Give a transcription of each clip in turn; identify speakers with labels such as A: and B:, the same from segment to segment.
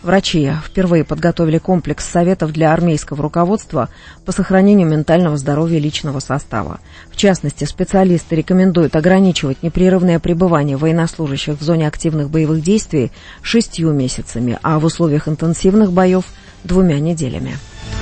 A: Врачи впервые подготовили комплекс советов для армейского руководства по сохранению ментального здоровья личного состава. В частности, специалисты рекомендуют ограничивать непрерывное пребывание военнослужащих в зоне активных боевых действий 6 месяцами, а в условиях интенсивных боев 2 неделями.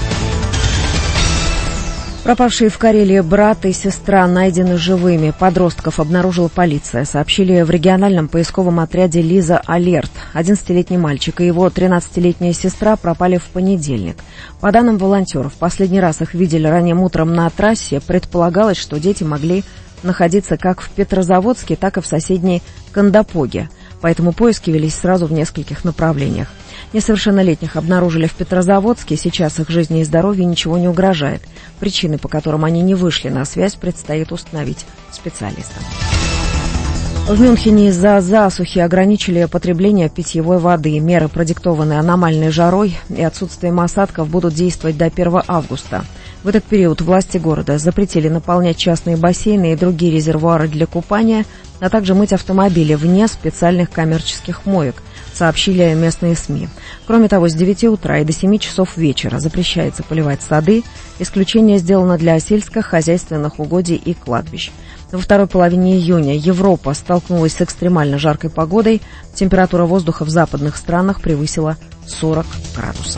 A: Пропавшие в Карелии брат и сестра найдены живыми. Подростков обнаружила полиция. Сообщили в региональном поисковом отряде «Лиза Алерт». 11-летний мальчик и его 13-летняя сестра пропали в понедельник. По данным волонтеров, последний раз их видели ранним утром на трассе. Предполагалось, что дети могли находиться как в Петрозаводске, так и в соседней Кондопоге. Поэтому поиски велись сразу в нескольких направлениях. Несовершеннолетних обнаружили в Петрозаводске. Сейчас их жизни и здоровью ничего не угрожает. Причины, по которым они не вышли на связь, предстоит установить специалистам. В Мюнхене из-за засухи ограничили потребление питьевой воды. Меры, продиктованные аномальной жарой и отсутствием осадков, будут действовать до 1 августа. В этот период власти города запретили наполнять частные бассейны и другие резервуары для купания, а также мыть автомобили вне специальных коммерческих моек, сообщили местные СМИ. Кроме того, с 9 утра и до 7 часов вечера запрещается поливать сады. Исключение сделано для сельскохозяйственных угодий и кладбищ. Во второй половине июня Европа столкнулась с экстремально жаркой погодой. Температура воздуха в западных странах превысила 40 градусов.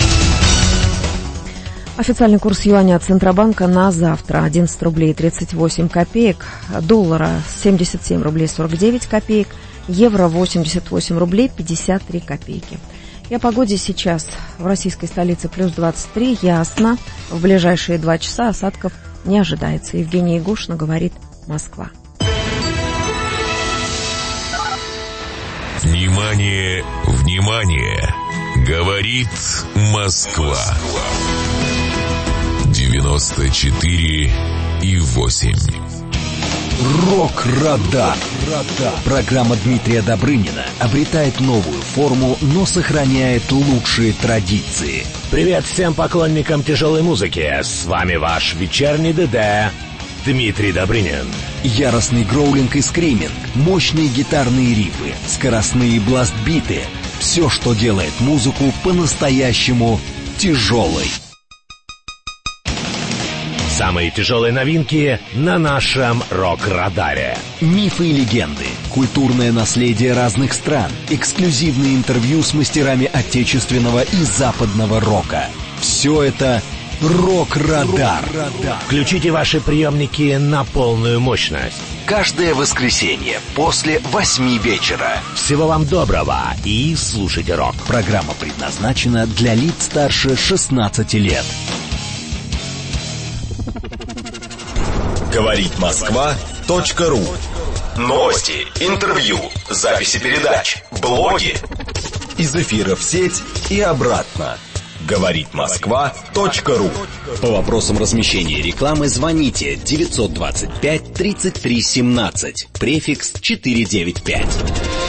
A: Официальный курс юаня от Центробанка на завтра 11 рублей 38 копеек, доллара 77 рублей 49 копеек, евро 88 рублей 53 копейки. И о погоде сейчас в российской столице плюс 23, ясно. В ближайшие 2 часа осадков не ожидается. Евгения Ягушина говорит «Москва».
B: Внимание, внимание! Говорит Москва. 94,8.
C: Рок-радар. Программа Дмитрия Добрынина обретает новую форму, но сохраняет лучшие традиции.
D: Привет всем поклонникам тяжелой музыки. С вами ваш вечерний ДД Дмитрий Добрынин.
C: Яростный гроулинг и скриминг, мощные гитарные рифы, скоростные бласт-биты. Все, что делает музыку по-настоящему тяжелой.
D: Самые тяжелые новинки на нашем рок-радаре.
C: Мифы и легенды, культурное наследие разных стран, эксклюзивные интервью с мастерами отечественного и западного рока. Все это рок-радар.
D: Включите ваши приемники на полную мощность.
C: Каждое воскресенье после 8 вечера.
D: Всего вам доброго и слушайте рок.
C: Программа предназначена для лиц старше 16 лет.
E: Говорит Москва.ру. Новости, интервью, записи передач, блоги. Из эфира в сеть и обратно. Говорит Москва.ру.
C: По вопросам размещения рекламы звоните 925 33 17, префикс 495.